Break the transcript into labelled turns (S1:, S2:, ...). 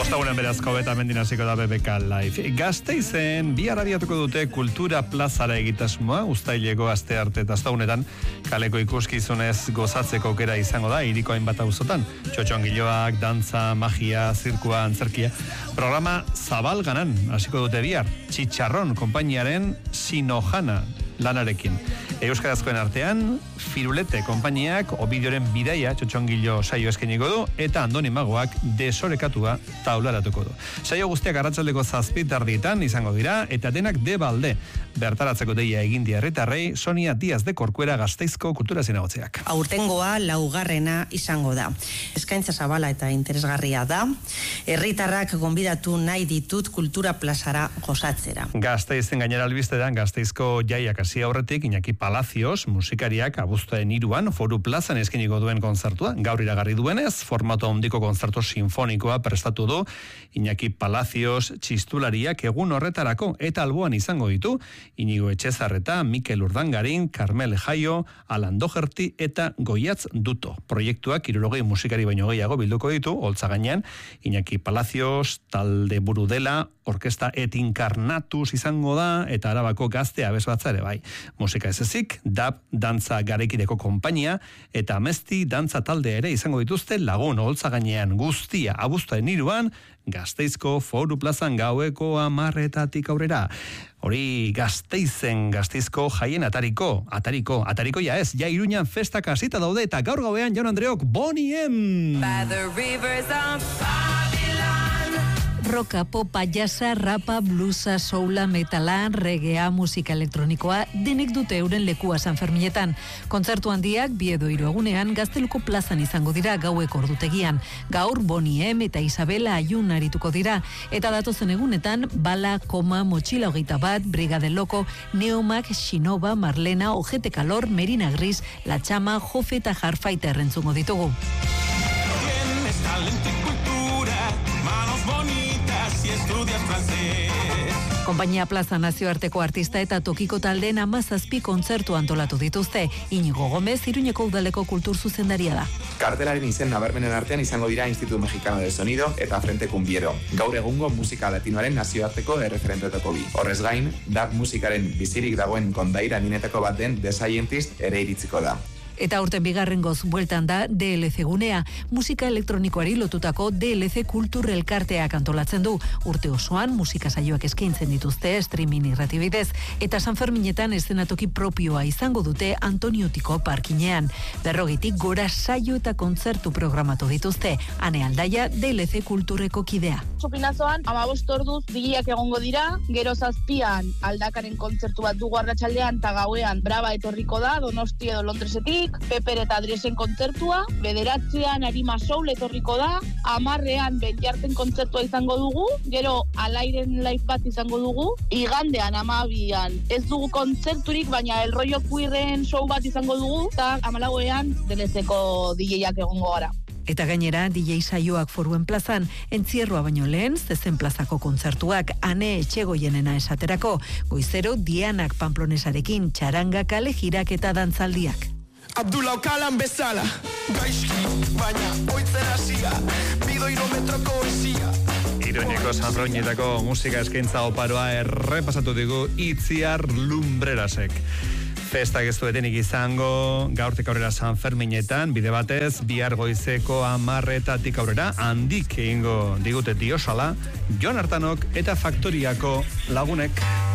S1: Ostegunean berazko eta mendin hasiko da BBK Live. Gasteizen bihar abiatuko dute Kultura Plazara egitasmoa, uztaileko astearte eta ostegunetan kaleko ikuskizunez gozatzeko aukera izango da hiriko hainbat auzotan. Txotxongiloak, dantza, magia, zirkua, antzerkia. Programa zabalganan hasiko dute bihar. Txitxarron konpainiaren Sinojana lanarekin. Euskarazkoen artean, Firulete konpainiak Obidioren bidaia txotxongilo saio eskainiko du eta Andoni Magoak desorekatua taularatuko du. Saio guztiak arratsaldeko 7:00 izango dira eta denak de balde. Bertaratzeko deia egin die herritarrei Sonia Díaz de Corcuera Gasteizko Kultura Zinegotziak.
S2: Aurtengoa laugarrena izango da. Eskaintza zabala eta interesgarria da. Herritarrak gonbidatu nahi ditut Kultura Plazara gozatzera.
S1: Gasteizen gainera albistean Gasteizko jaiak hasi aurretik Iñaki Palacios musikariak abuztuaren 3an Foru Plazan eskainiko duen kontzertua. Gaur iragarri duenez, formato handiko kontzertu sinfonikoa prestatu du Iñaki Palacios txistulariak egun horretarako eta alboan izango ditu Inigo Etxezarreta, Mikel Urdangarin, Carmel Jaio, Alan Doherty eta Goiatz Duto. Proiektuak 60 musikari baino gehiago bilduko ditu, holtza gainean Iñaki Palacios, talde buru dela, orkesta et incarnatus izango da, eta Arabako gazte abesbatza ere bai. Musika ez ezik, dab dantza garekideko konpainia, eta amesti dantza talde ere izango dituzte lagun holtza gainean guztia abuztuaren 3an, Gasteizko Foru Plazan gaueko 10:00 aurrera. Hori Gasteizko jaien atariko ja ez, ja Iruñan festak hasita daude eta gaur gauean Jaun Andreok Boniem!
S3: Roka, popa, jazza, rapa, bluesa, soula, metala, reggaea, musika elektronikoa, denek dute euren lekua San Ferminetan. Kontzertu handiak, 2 edo 3 egunean, Gazteluko plazan izango dira gaueko ordutegian. Gaur, Boniem eta Isabela Ayun arituko dira. Eta datozen egunetan, Bala, Koma, Motxila 21, Brigade Loko, Neomak, Xinova, Marlena, Ojete Kalor, Merina Gris, La Chama, Jofe eta Jarfaita errentzungo ditugu. Konpainia Plaza nazioarteko artista eta tokiko taldeen 17 kontzertu antolatu dituzte. Inigo Gomez, Iruñeko udaleko kultur zuzendaria da.
S4: Kartelaren izen nabarmenen artean izango dira Instituto Mexicano de Sonido eta Frente Cumbiero. Gaur egungo musika latinoaren nazioarteko erreferentetako bi. Horrez gain, dub musikaren bizirik dagoen kondaira ninetako bat den The Scientist ere iritziko da.
S3: Eta urten bigarrengoz bueltan da DLC gunea. Musika elektronikoari lotutako DLC Kultur Elkarteak antolatzen du. Urte osoan musika saioak eskaintzen dituzte streaming irratibidez. Eta San Ferminetan eszenatoki propioa izango dute Antoniotiko parkinean. 40 gora saio eta kontzertu programatu dituzte. Ane Aldaia DLC Kulturreko kidea.
S5: Supinazoan 15 orduz DJak egongo dira, gero 7an Aldakaren kontzertu bat dugu arratsaldean eta gauean Brava etorriko da, Donosti edo Londresetik. Peper eta Adresen kontzertua, 9an Arima Soul etorriko da, 10an Benjarten kontzertua izango dugu, gero Alairen live bat izango dugu, igandean 12an ez dugu kontzerturik, baina El Rollo Queerren show bat izango dugu, eta 14an DLZ-ko DJak egongo gara.
S3: Eta gainera, DJ saioak Foruen plazan, entzierroa baino lehen, Zezen plazako kontzertuak, Ane Etxegoienena esaterako, goizero Dianak Pamplonesarekin, txaranga, kale jirak eta dantzaldiak.
S6: Abdullah Okalan bezala gaizki, baina oitzen hasia bidoirometroko oizia.
S1: Iruñeko Sanfroñetako musika eskaintza oparoa errepasatu digu Itziar Lumbrerasek. Festak ez duetenik izango, gaurtik aurrera San Ferminetan, bide batez, bihar goizeko 10:00 aurrera, handik egingo digute Diosala, Jon Artanok eta Faktoriako lagunek.